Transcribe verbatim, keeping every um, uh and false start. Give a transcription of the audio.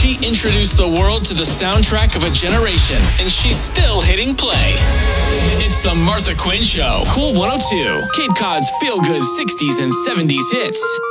She introduced the world to the soundtrack of a generation, and she's still hitting play. It's the Martha Quinn Show. Cool one oh two, Cape Cod's feel-good sixties and seventies hits.